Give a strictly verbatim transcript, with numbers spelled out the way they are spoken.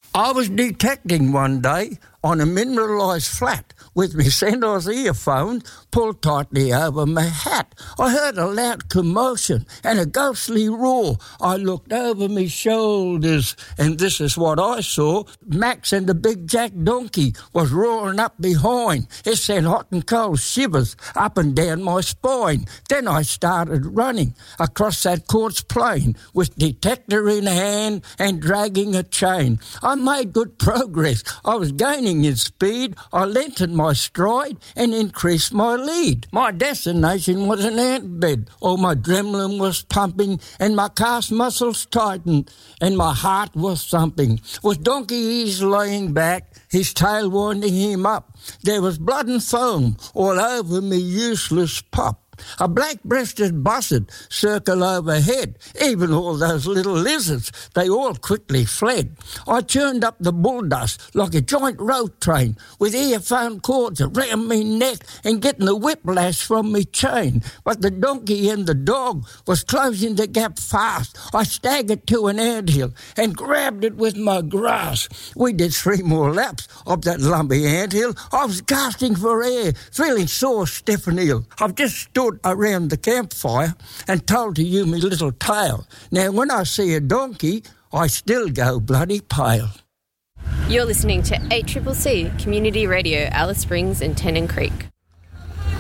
I was detecting one day on a mineralised flat with my Sandoz earphones pulled tightly over my hat. I heard a loud commotion and a ghostly roar. I looked over my shoulders and this is what I saw. Max and the big jack donkey was roaring up behind. It sent hot and cold shivers up and down my spine. Then I started running across that quartz plain with detector in hand and dragging a chain. I made good progress. I was gaining in speed. I lengthened my stride and increased my lead. My destination was an ant bed. All my adrenaline was pumping and my calf muscles tightened and my heart was thumping. With Donkey Ease laying back, his tail winding him up, there was blood and foam all over me useless pup. A black-breasted buzzard circled overhead. Even all those little lizards, they all quickly fled. I churned up the bull dust like a joint road train with earphone cords around me neck and getting the whiplash from me chain. But the donkey and the dog was closing the gap fast. I staggered to an anthill and grabbed it with my grass. We did three more laps of that lumpy anthill. I was gasping for air, feeling sore, stiff and ill. I've just stood around the campfire and told to you me little tale. Now, when I see a donkey, I still go bloody pale. You're listening to eight C C C Community Radio, Alice Springs and Tennant Creek.